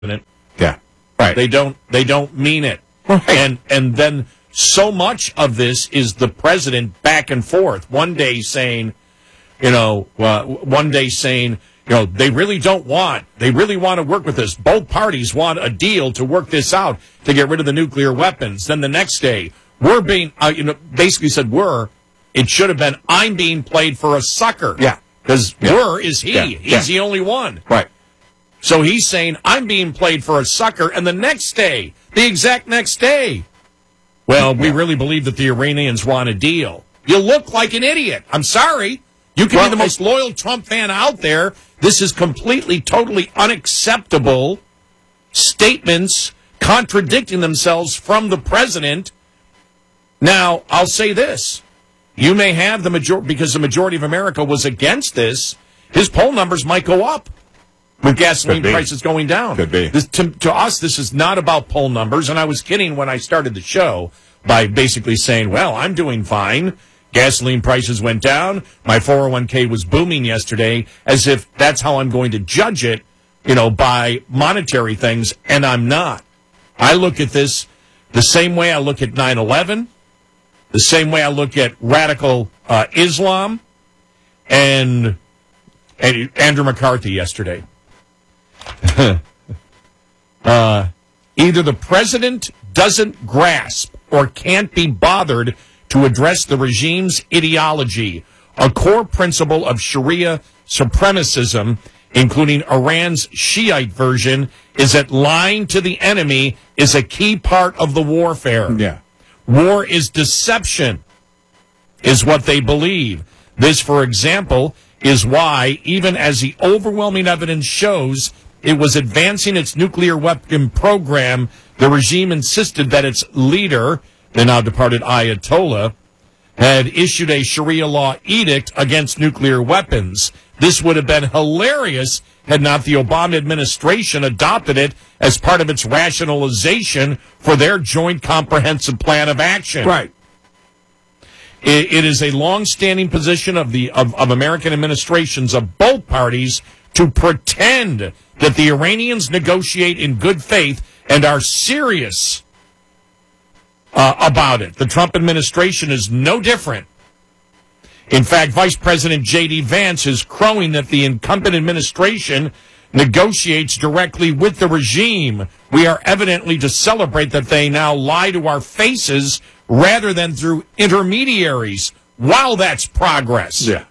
Yeah, right. They don't mean it. Right. And then so much of this is the president back and forth. One day saying, they really want to work with us. Both parties want a deal to work this out to get rid of the nuclear weapons. Then the next day, we're being, basically said it should have been, I'm being played for a sucker. Yeah. Because is he. Yeah. He's the only one. Right. So he's saying, I'm being played for a sucker. And the next day, the exact next day, well, we really believe that the Iranians want a deal. You look like an idiot. I'm sorry. You can be the most loyal Trump fan out there. This is completely, totally unacceptable statements contradicting themselves from the president. Now, I'll say this. You may have the majority, because the majority of America was against this, his poll numbers might go up with gasoline prices going down. Could be. To us, this is not about poll numbers, and I was kidding when I started the show by basically saying, well, I'm doing fine. Gasoline prices went down. My 401k was booming yesterday, as if that's how I'm going to judge it, by monetary things, and I'm not. I look at this the same way I look at 9/11, the same way I look at radical Islam, and Andrew McCarthy yesterday. Either the president doesn't grasp or can't be bothered to address the regime's ideology, a core principle of Sharia supremacism, including Iran's Shiite version, is that lying to the enemy is a key part of the warfare. Yeah. War is deception, is what they believe. This, for example, is why, even as the overwhelming evidence shows it was advancing its nuclear weapon program, the regime insisted that its leader, the now departed Ayatollah, had issued a Sharia law edict against nuclear weapons. This would have been hilarious had not the Obama administration adopted it as part of its rationalization for their joint comprehensive plan of action. Right. It is a long-standing position of American administrations of both parties to pretend that the Iranians negotiate in good faith and are serious about it. The Trump administration is no different. In fact, Vice President J.D. Vance is crowing that the incumbent administration negotiates directly with the regime. We are evidently to celebrate that they now lie to our faces rather than through intermediaries. Wow, that's progress. Yeah.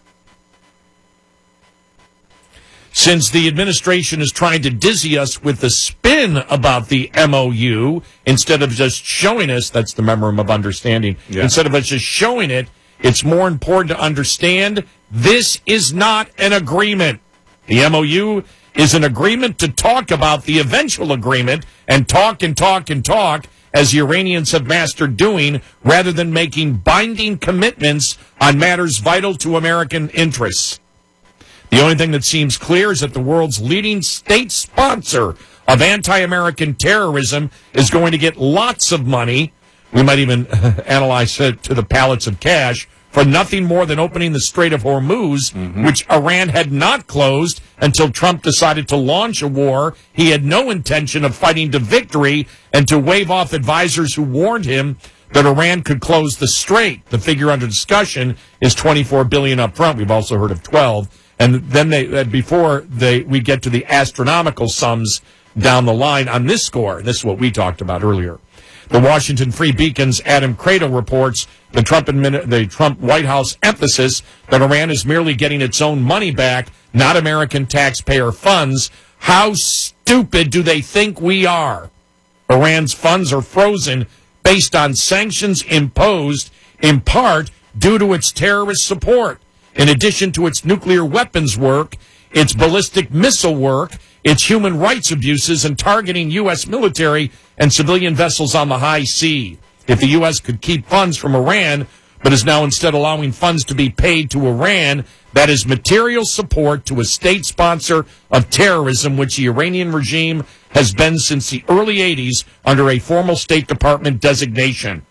Since the administration is trying to dizzy us with the spin about the MOU, instead of just showing us, that's the memorandum of understanding, instead of us just showing it, it's more important to understand this is not an agreement. The MOU is an agreement to talk about the eventual agreement and talk and talk and talk, as the Iranians have mastered doing, rather than making binding commitments on matters vital to American interests. The only thing that seems clear is that the world's leading state sponsor of anti-American terrorism is going to get lots of money. We might even analyze it to the pallets of cash for nothing more than opening the Strait of Hormuz, which Iran had not closed until Trump decided to launch a war he had no intention of fighting to victory, and to wave off advisors who warned him that Iran could close the strait. The figure under discussion is $24 billion up front. We've also heard of 12. And then we get to the astronomical sums down the line on this score. This is what we talked about earlier. The Washington Free Beacon's Adam Cradle reports the Trump White House emphasis that Iran is merely getting its own money back, not American taxpayer funds. How stupid do they think we are? Iran's funds are frozen based on sanctions imposed in part due to its terrorist support. In addition to its nuclear weapons work, its ballistic missile work, its human rights abuses, and targeting U.S. military and civilian vessels on the high sea. If the U.S. could keep funds from Iran, but is now instead allowing funds to be paid to Iran, that is material support to a state sponsor of terrorism, which the Iranian regime has been since the early 80s under a formal State Department designation.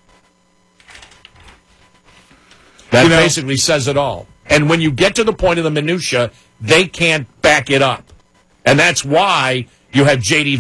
That basically says it all. And when you get to the point of the minutia, they can't back it up. And that's why You have J.D.